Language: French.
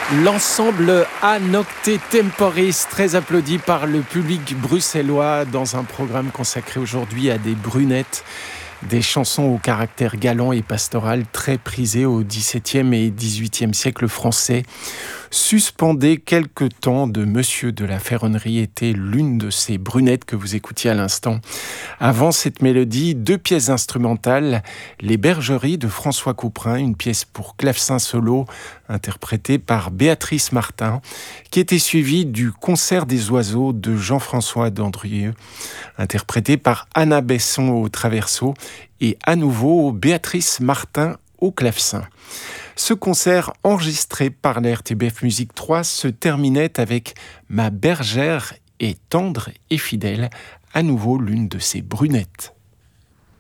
L'ensemble A Nocte Temporis, très applaudi par le public bruxellois dans un programme consacré aujourd'hui à des brunettes, des chansons au caractère galant et pastoral très prisées au XVIIe et XVIIIe siècle français. Suspendez quelque temps de Monsieur de la Ferronnerie était l'une de ces brunettes que vous écoutiez à l'instant. Avant cette mélodie, 2 pièces instrumentales, Les Bergeries de François Couperin, une pièce pour clavecin solo interprétée par Béatrice Martin, qui était suivie du Concert des oiseaux de Jean-François Dandrieux, interprété par Anna Besson au traverso et à nouveau Béatrice Martin au clavecin. Ce concert enregistré par la RTBF Musique 3 se terminait avec Ma bergère est tendre et fidèle, à nouveau l'une de ces brunettes.